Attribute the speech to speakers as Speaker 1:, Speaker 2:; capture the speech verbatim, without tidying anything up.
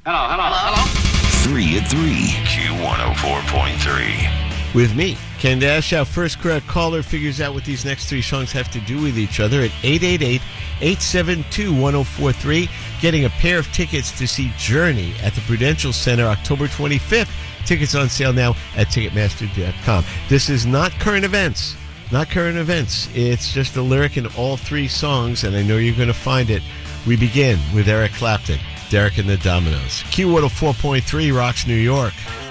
Speaker 1: Hello, hello, hello.
Speaker 2: Three at three. Q one oh four point three.
Speaker 3: With me, Ken Dash. Our first correct caller figures out what these next three songs have to do with each other at eight eight eight, eight seven two, one oh four three. Getting a pair of tickets to see Journey at the Prudential Center October twenty-fifth. Tickets on sale now at Ticketmaster dot com. This is not current events. Not current events. It's just a lyric in all three songs, and I know you're going to find it. We begin with Eric Clapton, Derek and the Dominoes. Q one oh four point three rocks New York.